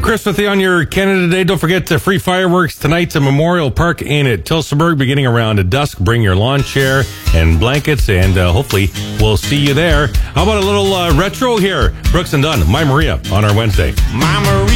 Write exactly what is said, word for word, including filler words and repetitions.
Chris with you on your Canada Day. Don't forget the free fireworks tonight at Memorial Park in at Tillsonburg, beginning around dusk. Bring your lawn chair and blankets, and uh, hopefully we'll see you there. How about a little uh, retro here? Brooks and Dunn, My Maria on our Wednesday. My Maria.